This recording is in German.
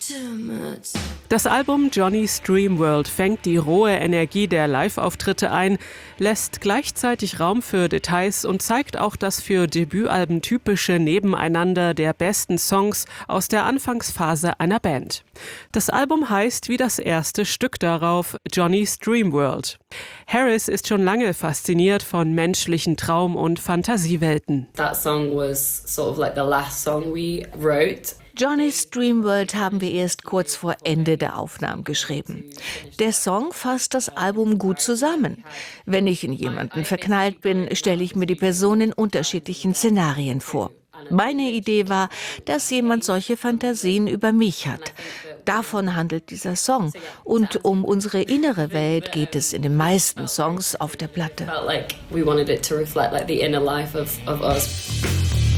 Das Album Johnny's Dream World fängt die rohe Energie der Live-Auftritte ein, lässt gleichzeitig Raum für Details und zeigt auch das für Debütalben typische Nebeneinander der besten Songs aus der Anfangsphase einer Band. Das Album heißt wie das erste Stück darauf, Johnny's Dream World. Harris ist schon lange fasziniert von menschlichen Traum- und Fantasiewelten. That song was sort of like the last song we wrote. Johnny's Dream World haben wir erst kurz vor Ende der Aufnahmen geschrieben. Der Song fasst das Album gut zusammen. Wenn ich in jemanden verknallt bin, stelle ich mir die Person in unterschiedlichen Szenarien vor. Meine Idee war, dass jemand solche Fantasien über mich hat. Davon handelt dieser Song. Und um unsere innere Welt geht es in den meisten Songs auf der Platte. Felt like we wanted it to reflect like the inner life of us.